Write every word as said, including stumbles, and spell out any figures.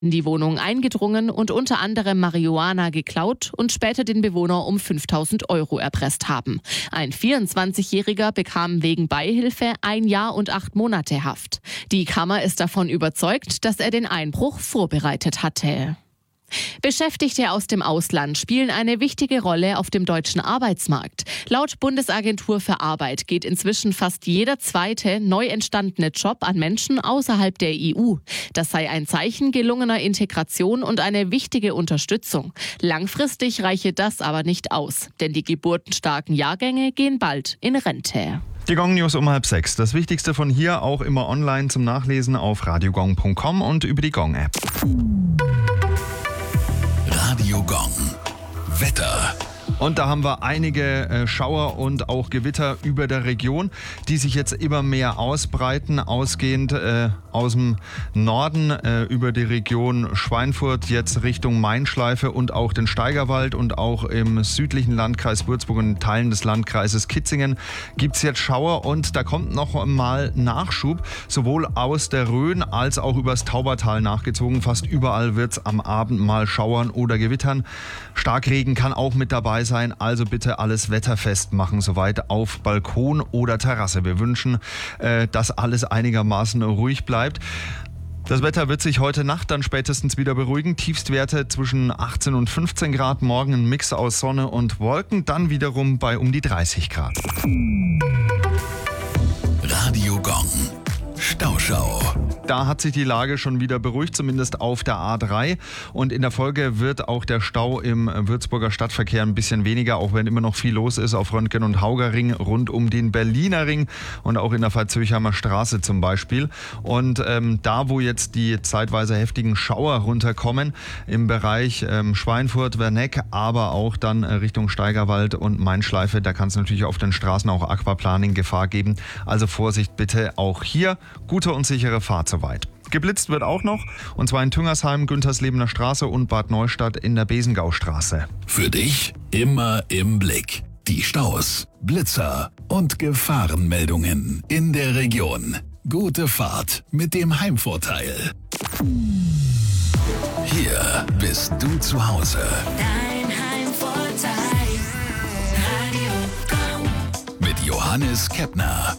in die Wohnung eingedrungen und unter anderem Marihuana geklaut und später den Bewohner um fünftausend Euro erpresst haben. Ein vierundzwanzigjähriger bekam wegen Beihilfe ein Jahr und acht Monate Haft. Die Kammer ist davon überzeugt, dass er den Einbruch vorbereitet hatte. Beschäftigte aus dem Ausland spielen eine wichtige Rolle auf dem deutschen Arbeitsmarkt. Laut Bundesagentur für Arbeit geht inzwischen fast jeder zweite neu entstandene Job an Menschen außerhalb der E U. Das sei ein Zeichen gelungener Integration und eine wichtige Unterstützung. Langfristig reiche das aber nicht aus, denn die geburtenstarken Jahrgänge gehen bald in Rente. Die Gong News um halb sechs. Das Wichtigste von hier auch immer online zum Nachlesen auf radiogong punkt com und über die Gong App. Radio Gong. Wetter. Und da haben wir einige äh, Schauer und auch Gewitter über der Region, die sich jetzt immer mehr ausbreiten, ausgehend äh, aus dem Norden äh, über die Region Schweinfurt, jetzt Richtung Mainschleife und auch den Steigerwald, und auch im südlichen Landkreis Würzburg und in Teilen des Landkreises Kitzingen gibt es jetzt Schauer, und da kommt noch mal Nachschub, sowohl aus der Rhön als auch übers Taubertal nachgezogen. Fast überall wird es am Abend mal schauern oder gewittern. Starkregen kann auch mit dabei sein, also bitte alles wetterfest machen, soweit auf Balkon oder Terrasse. Wir wünschen, äh, dass alles einigermaßen ruhig bleibt. Das Wetter wird sich heute Nacht dann spätestens wieder beruhigen. Tiefstwerte zwischen achtzehn und fünfzehn Grad. Morgen ein Mix aus Sonne und Wolken, dann wiederum bei um die dreißig Grad. Radio Gong. Stauschau. Da hat sich die Lage schon wieder beruhigt, zumindest auf der A drei. Und in der Folge wird auch der Stau im Würzburger Stadtverkehr ein bisschen weniger, auch wenn immer noch viel los ist auf Röntgen- und Haugerring, rund um den Berliner Ring und auch in der Veitshöchheimer Straße zum Beispiel. Und ähm, da, wo jetzt die zeitweise heftigen Schauer runterkommen, im Bereich ähm, Schweinfurt, Werneck, aber auch dann äh, Richtung Steigerwald und Mainschleife, da kann es natürlich auf den Straßen auch Aquaplaning Gefahr geben. Also Vorsicht bitte auch hier. Gute und sichere Fahrt soweit. Geblitzt wird auch noch, und zwar in Tüngersheim, Günterslebener Straße und Bad Neustadt in der Besengaustraße. Für dich immer im Blick. Die Staus, Blitzer und Gefahrenmeldungen in der Region. Gute Fahrt mit dem Heimvorteil. Hier bist du zu Hause. Dein Heimvorteil. Radio Gong. Mit Johannes Keppner.